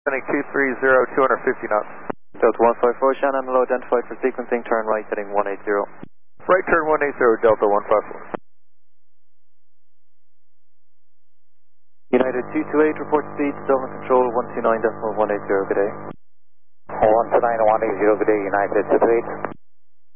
Heading 230, 250 knots. Delta 154, Shannon, hello, identified for sequencing, turn right, heading 180. Right turn 180, Delta 154. United 228, report speed, Dublin Control 129.180, good day. 129.180, good day, United 228.